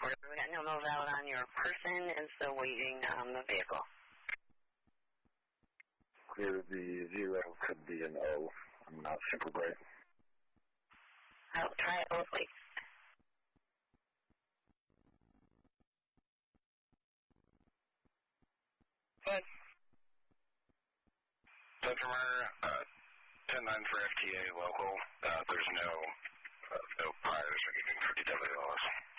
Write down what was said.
report. We got no valid on your person and still waiting on the vehicle. Clear the 0 could be an O. I'm not super bright. I'll try it both ways. Good. Customer, 10-9 for FTA local. There's no priors or anything for DWLS.